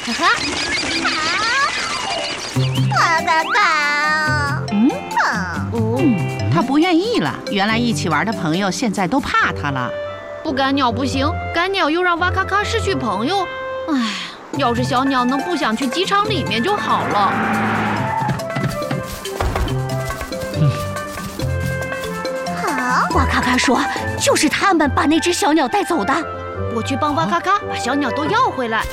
哈哈，哇嘎嘎！ 他不愿意了。原来一起玩的朋友现在都怕他了。 不赶鸟不行，赶鸟又让哇咔咔失去朋友。唉，要是小鸟能不想去机场里面就好了。 好，哇咔咔说，就是他们把那只小鸟带走的。 我去帮哇咔咔把小鸟都要回来。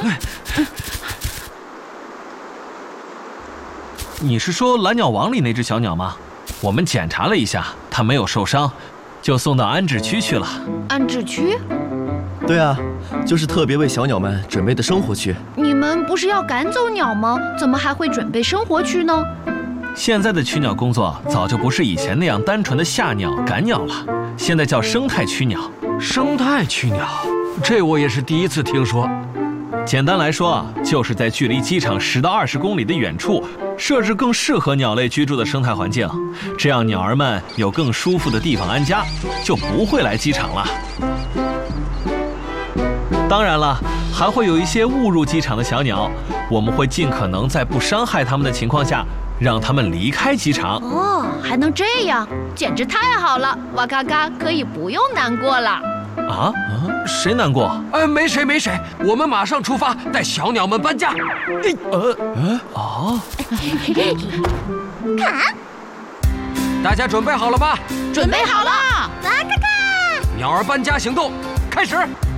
你是说蓝鸟王里那只小鸟吗？我们检查了一下，它没有受伤，就送到安置区去了。 安置区？ 对啊，就是特别为小鸟们准备的生活区。 你们不是要赶走鸟吗？怎么还会准备生活区呢？ 现在的驱鸟工作早就不是以前那样单纯的吓鸟赶鸟了，现在叫生态驱鸟。 生态驱鸟，这我也是第一次听说。 简单来说啊，就是在距离机场10到20公里的远处，设置更适合鸟类居住的生态环境，这样鸟儿们有更舒服的地方安家，就不会来机场了。当然了，还会有一些误入机场的小鸟，我们会尽可能在不伤害它们的情况下，让它们离开机场。 哦，还能这样，简直太好了！哇咔咔可以不用难过了。 啊？谁难过？ 没谁没谁，我们马上出发，带小鸟们搬家。 看， 大家准备好了吗？ 准备好了。 哇咔咔！ 鸟儿搬家行动开始。